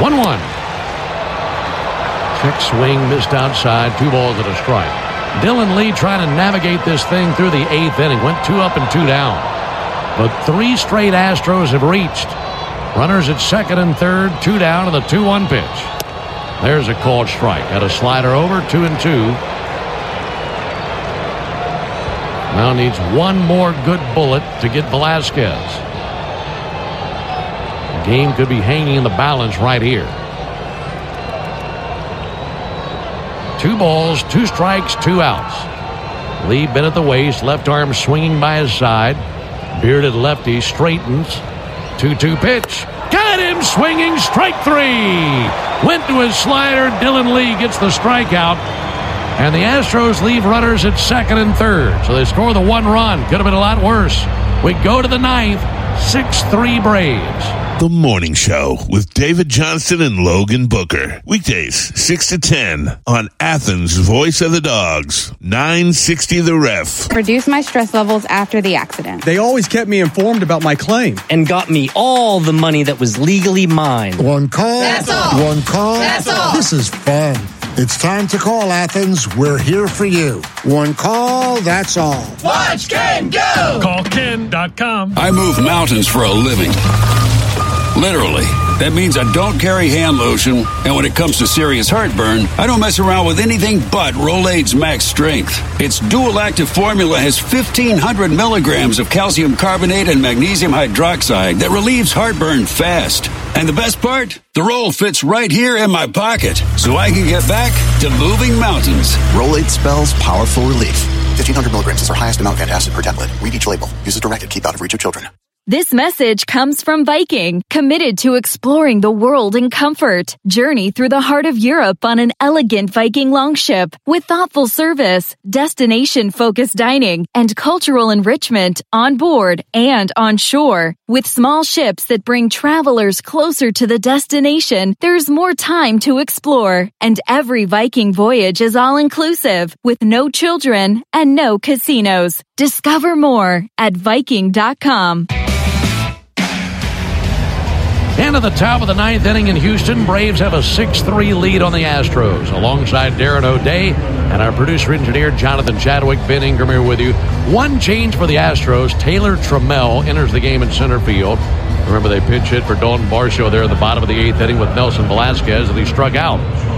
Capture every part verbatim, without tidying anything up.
one one. Check swing, missed outside, two balls and a strike. Dylan Lee trying to navigate this thing through the eighth inning. Went two up and two down. But three straight Astros have reached. Runners at second and third, two down, and the two one pitch. There's a called strike. Got a slider over, two and two. Now needs one more good bullet to get Velasquez. The game could be hanging in the balance right here. Two balls, two strikes, two outs. Lee bent at the waist, left arm swinging by his side. Bearded lefty straightens. two two pitch. Got him swinging, strike three. Went to his slider. Dylan Lee gets the strikeout. And the Astros leave runners at second and third. So they score the one run. Could have been a lot worse. We go to the ninth. six three Braves. The Morning Show with David Johnston and Logan Booker. Weekdays, six to ten on Athens' Voice of the Dogs. nine sixty The Ref. Reduce my stress levels after the accident. They always kept me informed about my claim. And got me all the money that was legally mine. One call. That's all. One call. That's all. This is fun. It's time to call Athens. We're here for you. One call, that's all. Watch Ken go! Call Ken dot com. I move mountains for a living. Literally. That means I don't carry hand lotion, and when it comes to serious heartburn, I don't mess around with anything but Rolaids Max Strength. Its dual-active formula has fifteen hundred milligrams of calcium carbonate and magnesium hydroxide that relieves heartburn fast. And the best part? The roll fits right here in my pocket, so I can get back to moving mountains. Rolaids spells powerful relief. fifteen hundred milligrams is our highest amount of antacid per tablet. Read each label. Use as directed. Keep out of reach of children. This message comes from Viking, committed to exploring the world in comfort. Journey through the heart of Europe on an elegant Viking longship with thoughtful service, destination-focused dining, and cultural enrichment on board and on shore. With small ships that bring travelers closer to the destination, there's more time to explore. And every Viking voyage is all-inclusive, with no children and no casinos. Discover more at Viking dot com. And at the top of the ninth inning in Houston, Braves have a six three lead on the Astros. Alongside Darren O'Day and our producer-engineer Jonathan Chadwick, Ben Ingram here with you. One change for the Astros. Taylor Trammell enters the game in center field. Remember, they pinch hit for Dalton Varsho there at the bottom of the eighth inning with Nelson Velasquez, and he struck out.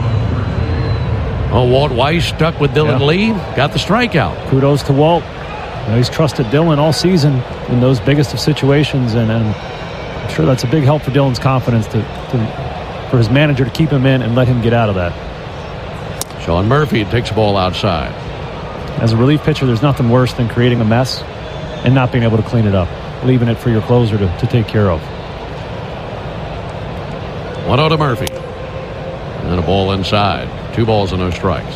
Oh, Walt Weiss stuck with Dylan yeah. Lee, got the strikeout. Kudos to Walt. You know, he's trusted Dylan all season in those biggest of situations, and, and I'm sure that's a big help for Dylan's confidence to, to for his manager to keep him in and let him get out of that. Sean Murphy takes the ball outside. As a relief pitcher, there's nothing worse than creating a mess and not being able to clean it up, leaving it for your closer to, to take care of. one oh to Murphy. And then a ball inside. Two balls and no strikes.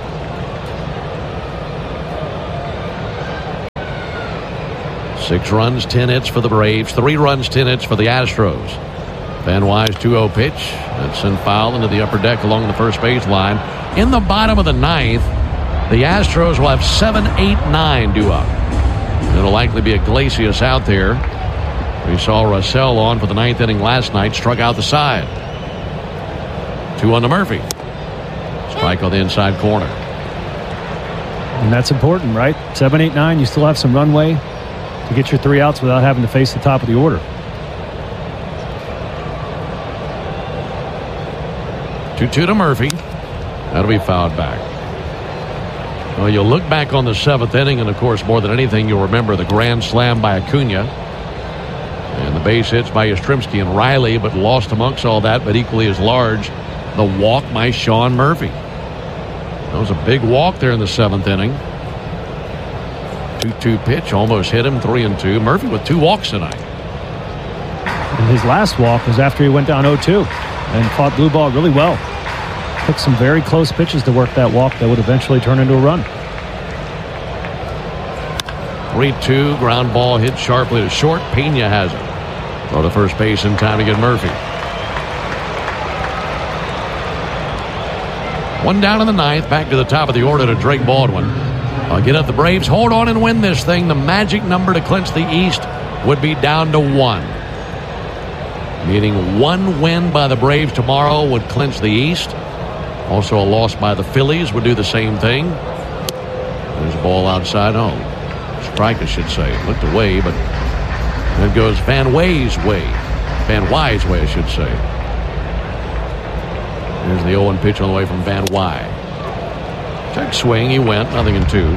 Six runs, ten hits for the Braves. Three runs, ten hits for the Astros. Van Wise two oh pitch. That's sent foul into the upper deck along the first base line. In the bottom of the ninth, the Astros will have seven, eight, nine due up. It'll likely be Iglesias out there. We saw Russell on for the ninth inning last night. Struck out the side. Two on to Murphy. Strike on the inside corner. And that's important, right? seven, eight, nine, you still have some runway to get your three outs without having to face the top of the order. two two to Murphy. That'll be fouled back. Well, you'll look back on the seventh inning, and of course, more than anything, you'll remember the grand slam by Acuna and the base hits by Yastrzemski and Riley, but lost amongst all that, but equally as large, the walk by Sean Murphy. That was a big walk there in the seventh inning. two two pitch, almost hit him, three and two. Murphy with two walks tonight. And his last walk was after he went down oh two and fought blue ball really well. Took some very close pitches to work that walk that would eventually turn into a run. three two, ground ball hit sharply to short. Pena has it. Throw to first base in time to get Murphy. One down in the ninth, back to the top of the order to Drake Baldwin. I'll get up the Braves, hold on and win this thing. The magic number to clinch the East would be down to one. meaning one win by the Braves tomorrow would clinch the East. Also, a loss by the Phillies would do the same thing. There's a ball outside home. Strike, I should say. Looked away, but there goes Van Way's way. Van Wy's way, I should say. There's the oh one pitch on the way from Van Wy. Check swing. He went. Nothing in two.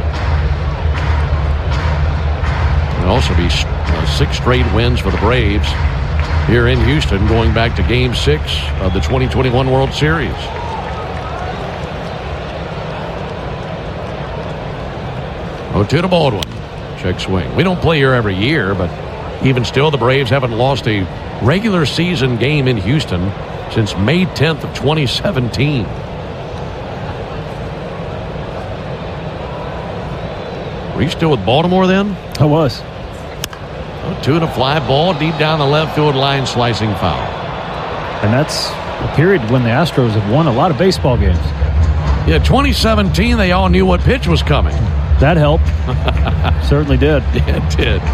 It'll also be uh, six straight wins for the Braves here in Houston, going back to Game Six of the twenty twenty-one World Series. oh two to Baldwin. Check swing. We don't play here every year, but even still, the Braves haven't lost a regular season game in Houston since May tenth of twenty seventeen. Were you still with Baltimore then? I was. oh two and a fly ball deep down the left field line, slicing foul. And that's a period when the Astros have won a lot of baseball games. Yeah, twenty seventeen, they all knew what pitch was coming. That helped. Certainly did. Yeah, it did.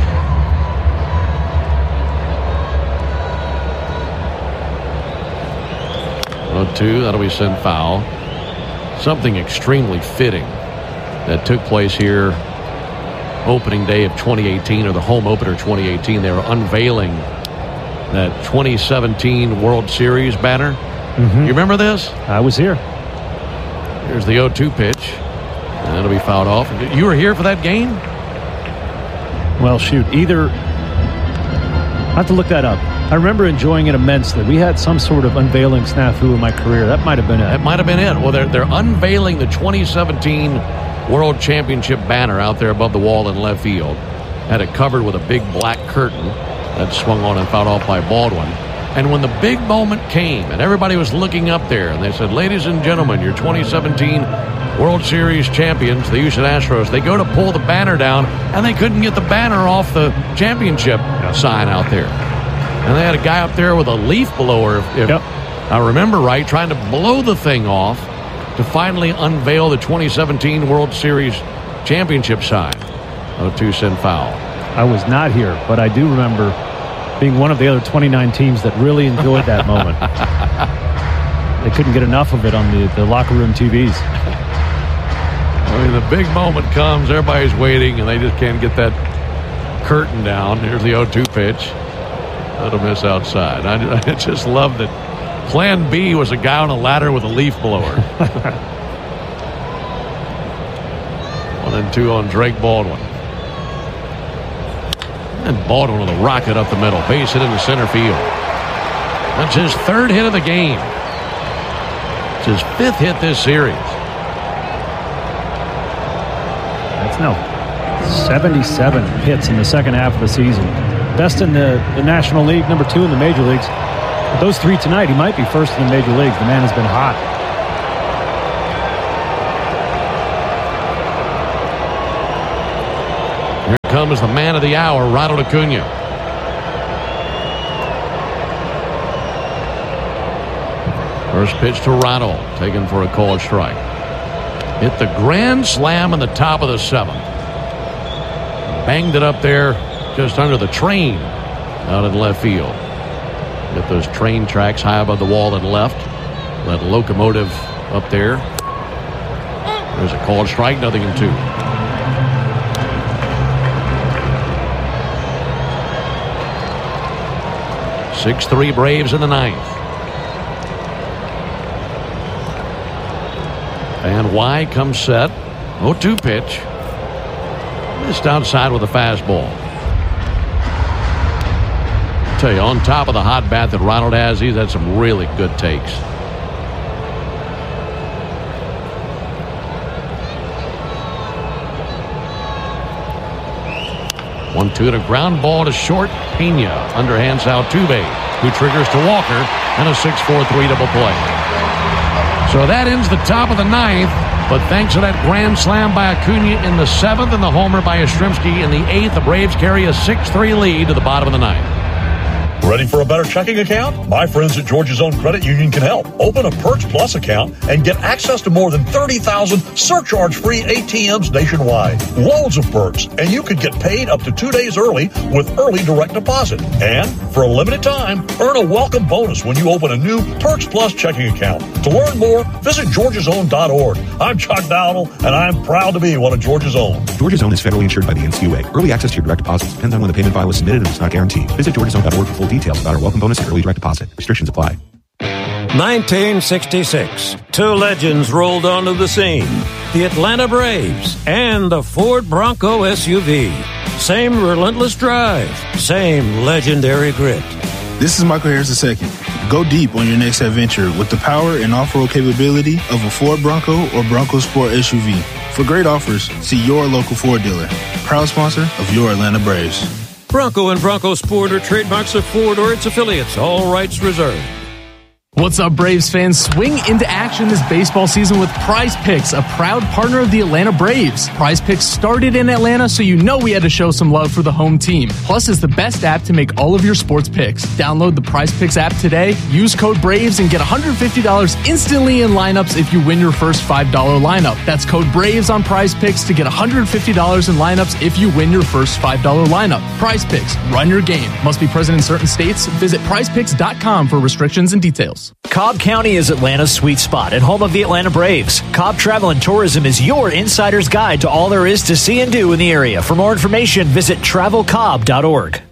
oh two, that'll be sent foul. Something extremely fitting that took place here opening day of twenty eighteen, or the home opener twenty eighteen. They were unveiling that twenty seventeen World Series banner. Mm-hmm. You remember this? I was here. Here's the oh two pitch. And that'll be fouled off. You were here for that game? Well, shoot, either... I have to look that up. I remember enjoying it immensely. We had some sort of unveiling snafu in my career. That might have been it. That might have been it. Well, they're, they're unveiling the twenty seventeen World Championship banner out there above the wall in left field. Had it covered with a big black curtain that swung on and fouled off by Baldwin. And when the big moment came and everybody was looking up there and they said, ladies and gentlemen, your twenty seventeen World Series champions, the Houston Astros, they go to pull the banner down and they couldn't get the banner off the championship sign out there. And they had a guy up there with a leaf blower, if, if yep. I remember right, trying to blow the thing off to finally unveil the twenty seventeen World Series championship sign. oh two sent foul. I was not here, but I do remember being one of the other twenty-nine teams that really enjoyed that moment. They couldn't get enough of it on the, the locker room T Vs. I mean, the big moment comes, everybody's waiting, and they just can't get that curtain down. Here's the oh two pitch. That'll miss outside. I, I just love that plan B was a guy on a ladder with a leaf blower. One and two on Drake Baldwin. And Baldwin with a rocket up the middle. Base hit into center field. That's his third hit of the game. It's his fifth hit this series. That's now seventy-seven hits in the second half of the season. Best in the, the National League, number two in the Major Leagues. But those three tonight, he might be first in the Major Leagues. The man has been hot. Here comes the man of the hour, Ronald Acuna. First pitch to Ronald, taken for a called strike. Hit the grand slam in the top of the seventh. Banged it up there just under the train out in left field. Get those train tracks high above the wall and left. That locomotive up there. There's a called strike, nothing in two. six three Braves in the ninth. And Y comes set. oh two pitch. Missed outside with a fastball. I tell you, on top of the hot bat that Ronald has, he's had some really good takes. one two to ground ball to short. Pena underhands Altuve, who triggers to Walker, and a six four three double play. So that ends the top of the ninth, but thanks to that grand slam by Acuna in the seventh and the homer by Yastrzemski in the eighth, the Braves carry a six three lead to the bottom of the ninth. Ready for a better checking account? My friends at Georgia's Own Credit Union can help. Open a Perks Plus account and get access to more than thirty thousand surcharge-free A T Ms nationwide. Loads of perks, and you could get paid up to two days early with early direct deposit. And for a limited time, earn a welcome bonus when you open a new Perks Plus checking account. To learn more, visit georgias own dot org. I'm Chuck Dowdle, and I'm proud to be one of Georgia's Own. Georgia's Own is federally insured by the N C U A. Early access to your direct deposits depends on when the payment file is submitted and is not guaranteed. Visit georgias own dot org for full details about our welcome bonus and early direct deposit. Restrictions apply. nineteen sixty-six. Two legends rolled onto the scene. The Atlanta Braves and the Ford Bronco S U V. Same relentless drive. Same legendary grit. This is Michael Harris the second. Go deep on your next adventure with the power and off-road capability of a Ford Bronco or Bronco Sport S U V. For great offers, see your local Ford dealer. Proud sponsor of your Atlanta Braves. Bronco and Bronco Sport are trademarks of Ford or its affiliates. All rights reserved. What's up, Braves fans? Swing into action this baseball season with Prize Picks, a proud partner of the Atlanta Braves. Prize Picks started in Atlanta, so you know we had to show some love for the home team. Plus, it's the best app to make all of your sports picks. Download the Prize Picks app today, use code BRAVES, and get one hundred fifty dollars instantly in lineups if you win your first five dollars lineup. That's code BRAVES on Prize Picks to get one hundred fifty dollars in lineups if you win your first five dollars lineup. Prize Picks, run your game. Must be present in certain states. Visit prize picks dot com for restrictions and details. Cobb County is Atlanta's sweet spot and home of the Atlanta Braves. Cobb Travel and Tourism is your insider's guide to all there is to see and do in the area. For more information, visit travel cobb dot org.